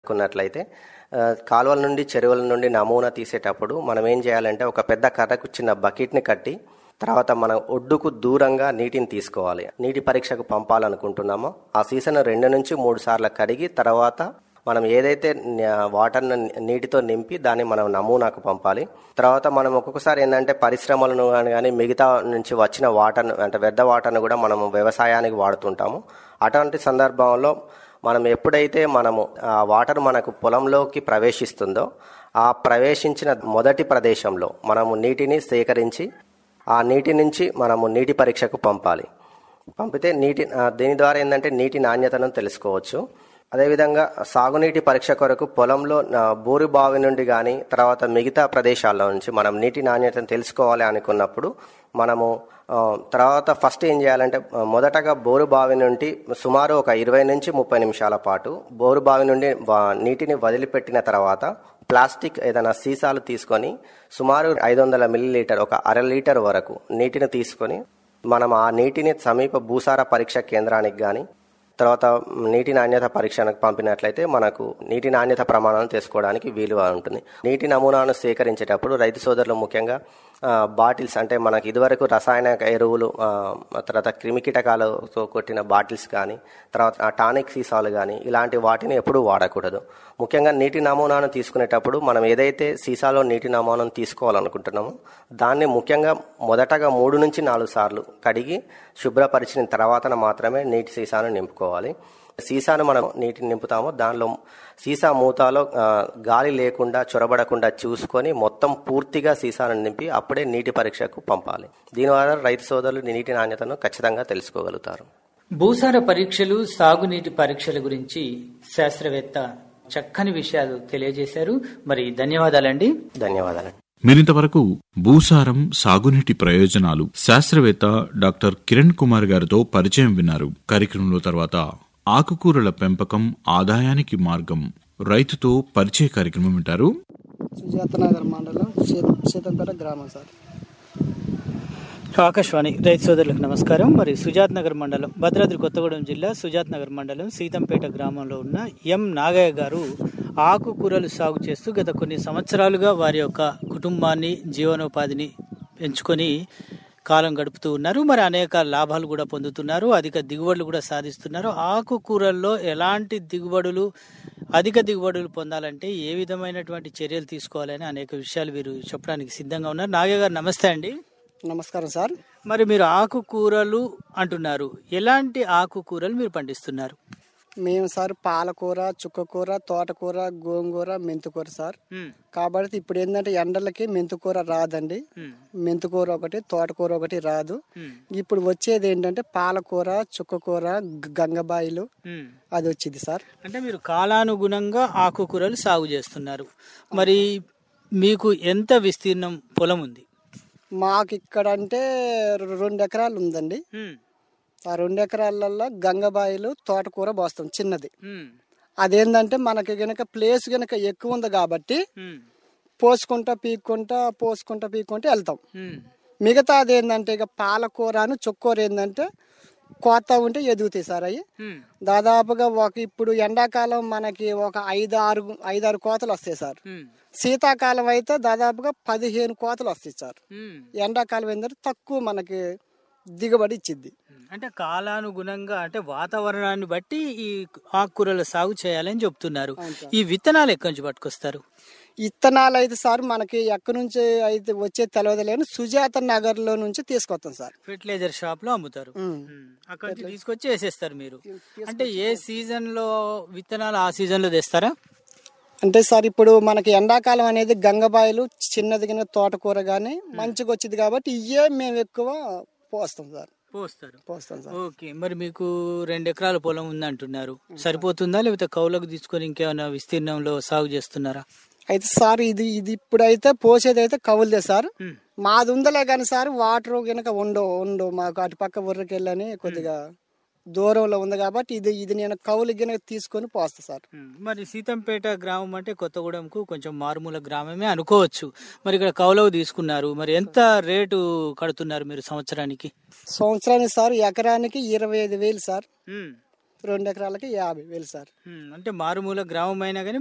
చూసుకున్నట్లయితే కాలువల నుండి చెరువుల నుండి నమూనా తీసేటప్పుడు మనం ఏం చేయాలంటే ఒక పెద్ద కర్రకు చిన్న బకెట్ని కట్టి తర్వాత మనం ఒడ్డుకు దూరంగా నీటిని తీసుకోవాలి. నీటి పరీక్షకు పంపాలనుకుంటున్నామో ఆ సీసాను 2 నుంచి 3 సార్లు కడిగి తర్వాత మనం ఏదైతే వాటర్ను నీటితో నింపి దాన్ని మనం నమూనాకు పంపాలి. తర్వాత మనం ఒక్కొక్కసారి ఏంటంటే పరిశ్రమలను కానీ మిగతా నుంచి వచ్చిన వాటర్ను అంటే వ్యర్థ వాటర్ను కూడా మనము వ్యవసాయానికి వాడుతుంటాము. అటువంటి సందర్భంలో మనం ఎప్పుడైతే మనము ఆ వాటర్ మనకు పొలంలోకి ప్రవేశిస్తుందో ఆ ప్రవేశించిన మొదటి ప్రదేశంలో మనము నీటిని సేకరించి ఆ నీటి నుంచి మనము నీటి పరీక్షకు పంపాలి. పంపితే దీని ద్వారా ఏంటంటే నీటి నాణ్యతను తెలుసుకోవచ్చు. అదేవిధంగా సాగునీటి పరీక్ష కొరకు పొలంలో బోరు బావి నుండి కానీ తర్వాత మిగతా ప్రదేశాల్లో నుంచి మనం నీటి నాణ్యతను తెలుసుకోవాలి అనుకున్నప్పుడు మనము తర్వాత ఫస్ట్ ఏం చేయాలంటే మొదటగా బోరు బావి నుండి సుమారు ఒక 20 నుంచి 30 నిమిషాల పాటు బోరు బావి నుండి నీటిని వదిలిపెట్టిన తర్వాత ప్లాస్టిక్ ఏదైనా సీసాలు తీసుకొని సుమారు 500 మిల్లీలీటర్ ఒక అర లీటర్ వరకు నీటిని తీసుకొని మనం ఆ నీటిని సమీప భూసార పరీక్ష కేంద్రానికి కానీ తర్వాత నీటి నాణ్యత పరీక్షకు పంపినట్లయితే మనకు నీటి నాణ్యత ప్రమాణాలను తెలుసుకోవడానికి వీలుగా ఉంటుంది. నీటి నమూనాను సేకరించేటప్పుడు రైతు సోదరులు ముఖ్యంగా బాటిల్స్ అంటే మనకి ఇదివరకు రసాయనిక ఎరువులు తర్వాత క్రిమికీటకాలతో కొట్టిన బాటిల్స్ కానీ తర్వాత టానిక్ సీసాలు కానీ ఇలాంటి వాటిని ఎప్పుడూ వాడకూడదు. ముఖ్యంగా నీటి నమూనాను తీసుకునేటప్పుడు మనం ఏదైతే సీసాలో నీటి నమూనాను తీసుకోవాలనుకుంటున్నామో దాన్ని ముఖ్యంగా మొదటగా 3 నుంచి 4 సార్లు కడిగి శుభ్రపరిచిన తర్వాత మాత్రమే నీటి సీసాను నింపుకోవాలి. సీసాను మనం నీటిని నింపుతామో దానిలో సీసా మూతలో గాలి లేకుండా చొరబడకుండా చూసుకొని మొత్తం పూర్తిగా సీసాను నింపి అప్పుడే నీటి పరీక్షకు పంపాలి. దీనివల్ల రైతు సోదరులు నీటి నాణ్యతను ఖచ్చితంగా తెలుసుకోగలుగుతారు. భూసార పరీక్షలు, సాగునీటి పరీక్షల గురించి శాస్త్రవేత్త చక్కని విషయాలు తెలియజేశారు. మరి ధన్యవాదాలండి. ధన్యవాదాలండి. మీరింతవరకు భూసారం, సాగునీటి ప్రయోజనాలు శాస్త్రవేత్త డాక్టర్ కిరణ్ కుమార్ గారితో పరిచయం విన్నారు. కార్యక్రమంలో తర్వాత ఆకుకూరల పెంపకం ఆదాయానికి మార్గం రైతుతో పరిచయ కార్యక్రమం వింటారు. సుజాతనగర్ మండలం సీతంపేట గ్రామం సార్. ఆకాశవాణి రైతు సోదరులకు నమస్కారం. మరి సుజాత్ నగర్ మండలం, భద్రాద్రి కొత్తగూడెం జిల్లా సుజాత్ నగర్ మండలం సీతంపేట గ్రామంలో ఉన్న ఎం నాగయ్య గారు ఆకుకూరలు సాగు చేస్తూ గత కొన్ని సంవత్సరాలుగా వారి యొక్క కుటుంబాన్ని, జీవనోపాధిని పెంచుకొని కాలం గడుపుతూ ఉన్నారు. మరి అనేక లాభాలు కూడా పొందుతున్నారు, అధిక దిగుబడులు కూడా సాధిస్తున్నారు. ఆకుకూరల్లో ఎలాంటి అధిక దిగుబడులు పొందాలంటే ఏ విధమైనటువంటి చర్యలు తీసుకోవాలని అనేక విషయాలు వీరు చెప్పడానికి సిద్ధంగా ఉన్నారు. నాగయ్య గారు నమస్తే అండి. నమస్కారం సార్. మరి మీరు ఆకుకూరలు అంటున్నారు, ఎలాంటి ఆకుకూరలు మీరు పండిస్తున్నారు? మేము సార్ పాలకూర, చుక్కకూర, తోటకూర, గోంగూర, మెంతుకూర సార్. కాబట్టి ఇప్పుడు ఏంటంటే ఎండలకి మెంతుకూర రాదండి. మెంతుకూర ఒకటి, తోటకూర ఒకటి రాదు. ఇప్పుడు వచ్చేది ఏంటంటే పాలకూర, చుక్కకూర, గంగబాయిలు అది వచ్చింది సార్. అంటే మీరు కాలానుగుణంగా ఆకుకూరలు సాగు చేస్తున్నారు. మరి మీకు ఎంత విస్తీర్ణం పొలం ఉంది? మాకు ఇక్కడ అంటే 2 ఎకరాలు ఉందండి. ఆ 2 ఎకరాలలో గంగబాయిలు, తోటకూర పోస్తాం చిన్నది. అదేంటంటే మనకి గనక ప్లేస్ గనక ఎక్కువ ఉంది కాబట్టి పోసుకుంటా పీక్కుంటా వెళ్తాం. మిగతా అదేంటంటే ఇక పాలకూరను చుక్కూర ఏంటంటే కోత ఉంటే ఎదుగుతాయి సార్. అవి దాదాపుగా ఇప్పుడు ఎండాకాలం మనకి ఒక 5-6 కోతలు వస్తాయి సార్. శీతాకాలం అయితే దాదాపుగా 15 కోతలు వస్తాయి సార్. ఎండాకాలం ఏంటంటే తక్కువ మనకి దిగుబడి ఇచ్చింది. అంటే కాలానుగుణంగా అంటే వాతావరణాన్ని బట్టి ఈ ఆకుకూరల సాగు చేయాలని చెప్తున్నారు. ఈ విత్తనాలు ఎక్కడి నుంచి పట్టుకొస్తారు? విత్తనాలు అయితే సార్ మనకి ఎక్కడి నుంచి అయితే వచ్చే తెలియదులేని సుజాత నగర్ లో నుంచి తీసుకొస్తాం సార్. ఫెర్టిలైజర్ షాప్ లో అమ్ముతారు. అక్కడ నుంచి తీసుకొచ్చి వేసేస్తారు మీరు. అంటే ఏ సీజన్ లో విత్తనాలు ఆ సీజన్ లో తెస్తారా? అంటే సార్ ఇప్పుడు మనకి ఎండాకాలం అనేది గంగబాయిలు చిన్నది కింద తోటకూర గానీ మంచిగా వచ్చింది కాబట్టి ఇవే మేము ఎక్కువ పోస్తాం సార్. పోస్తాం సార్. ఓకే. మరి మీకు 2 ఎకరాల పొలం ఉందంటున్నారు, సరిపోతుందా లేకపోతే కౌలకు తీసుకొని ఇంకేమైనా విస్తీర్ణంలో సాగు చేస్తున్నారా? అయితే సార్ ఇది ఇప్పుడైతే పోసేది అయితే కవులదే సార్. మాది ఉందలే కానీ సార్ వాటర్ కనుక ఉండవు మాకు అటు పక్క ఊర్రకెళ్ళని కొద్దిగా దూరంలో ఉంది కాబట్టి ఇది నేను కౌలు గిన తీసుకొని పోస్తా సార్. మరి సీతంపేట గ్రామం అంటే కొత్తగూడెంకు కొంచెం మారుమూల గ్రామమే అనుకోవచ్చు. మరి ఇక్కడ కౌలుకు తీసుకున్నారు, మరి ఎంత రేటు కడుతున్నారు మీరు సంవత్సరానికి? సార్ ఎకరానికి 25,000 సార్. 2 ఎకరాలకి 50,000 సార్. అంటే మారుమూల గ్రామం అయినా కానీ